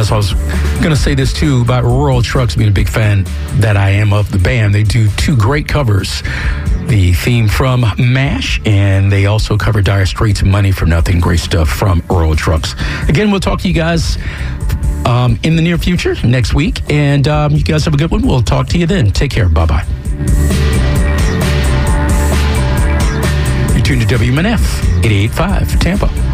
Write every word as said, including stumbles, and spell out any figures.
that's why I was going to say this too about Rural Trucks, being a big fan that I am of the band. They do two great covers. The theme from MASH, and they also cover Dire Straits' Money for Nothing. Great stuff from Rural Trucks. Again, we'll talk to you guys um, in the near future, next week. And um, you guys have a good one. We'll talk to you then. Take care. Bye-bye. You're tuned to W M N F eighty-eight point five Tampa.